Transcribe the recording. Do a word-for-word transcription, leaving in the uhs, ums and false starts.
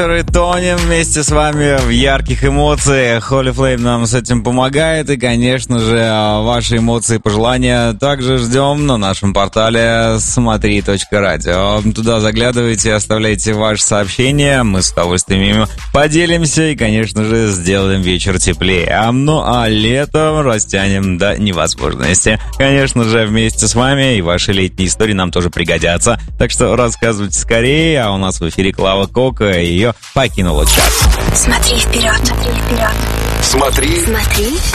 И тонем вместе с вами в ярких эмоциях. Holy Flame нам с этим помогает. И, конечно же, ваши эмоции и пожелания также ждем на нашем портале смотри точка радио. Туда заглядывайте, оставляйте ваши сообщения. Мы с удовольствием поделимся и, конечно же, сделаем вечер теплее. Ну а летом растянем до невозможности. Конечно же, вместе с вами и ваши летние истории нам тоже пригодятся. Так что рассказывайте скорее. А у нас в эфире Клава Кока и ее покинула час. Смотри вперед, смотри вперед. Смотри, смотри